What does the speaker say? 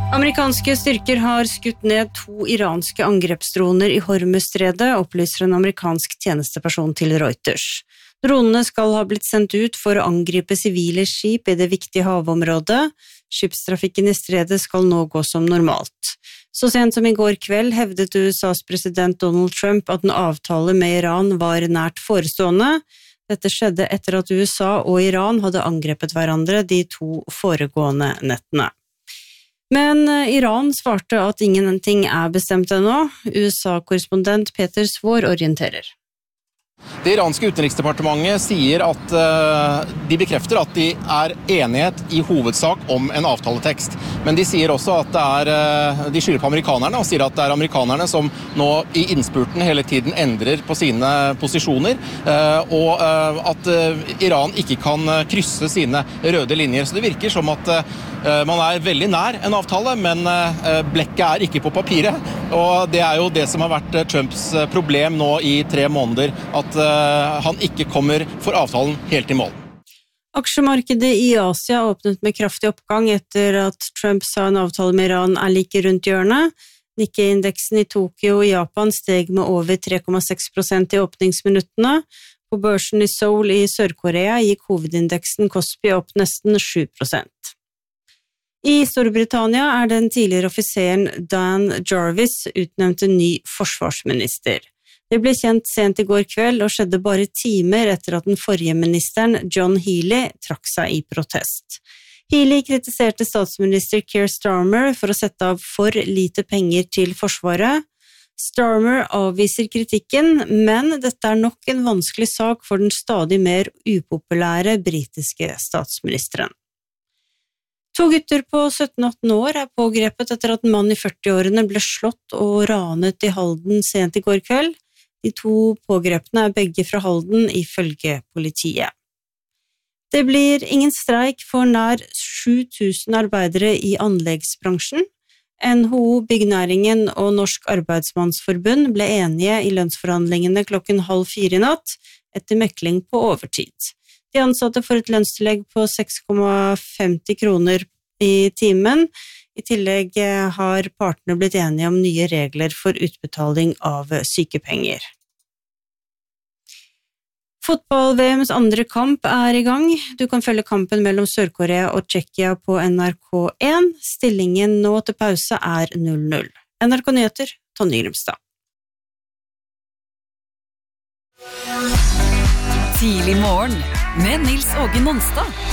Amerikanske styrker har skutt ned 2 iranske angrepsdroner i Hormuzstredet, opplyser en amerikansk tjenesteperson til Reuters. Dronene skal ha blitt sendt ut for å angripe sivile skip i det viktige havområdet. Skipstrafikken i stredet skal nå gå som normalt. Så sent som i går kveld hevdet USAs president Donald Trump at en avtale med Iran var nært forestående. Dette skjedde etter at USA og Iran hadde angrepet hverandre de 2 foregående nettene. Men Iran svarte at ingenting er bestemt ennå. USA-korrespondent Peter Svår orienterer. Det iranske utenriksdepartementet sier at de bekrefter at de er enighet i hovedsak om en avtaletekst. Men de sier også at de skylder på amerikanerne og sier at det er amerikanerne som nå i innspurten hele tiden endrer på sine posisjoner, og at Iran ikke kan krysse sine røde linjer. Så det virker som at man er veldig nær en avtale, men blekket er ikke på papiret. Og det er jo det som har vært Trumps problem nå i 3 måneder, at han ikke kommer for avtalen helt i mål. Aksjemarkedet i Asia åpnet med kraftig oppgang etter at Trump sa en avtale med Iran er like rundt hjørnet. Nikkei-indeksen i Tokyo og Japan steg med over 3,6% i åpningsminuttene. På børsen i Seoul i Sør-Korea gikk hovedindeksen Kospi opp nesten 7%. I Storbritannia er den tidligere offiseren Dan Jarvis utnevnt en ny forsvarsminister. Det ble kjent sent i går kveld og skjedde bare timer etter at den forrige ministeren, John Healey, trakk seg i protest. Healey kritiserte statsminister Keir Starmer for å sette av for lite penger til forsvaret. Starmer avviser kritikken, men dette er nok en vanskelig sak for den stadig mer upopulære britiske statsministeren. 2 gutter på 17-18 år er pågrepet etter at en mann i 40-årene ble slått og ranet i Halden sent i går kveld. De 2 pågrepene er begge fra Halden ifølge politiet. Det blir ingen streik for nær 7000 arbeidere i anleggsbransjen. NHO, Byggenæringen og Norsk Arbeidsmannsforbund ble enige i lønnsforhandlingene 3:30 i natt, etter mekling på overtid. De ansatte får et lønnstillegg på 6,50 kroner i timen. I tillegg har partene blitt enige om nye regler for utbetaling av sykepenger. Fotball-VMs andre kamp er i gang. Du kan følge kampen mellom Sør-Korea og Tsjekkia på NRK1. Stillingen nå til pause er 0-0. NRK Nyheter, Tonje Grimstad. Tidlig morgen med Nils Åge Nonstad.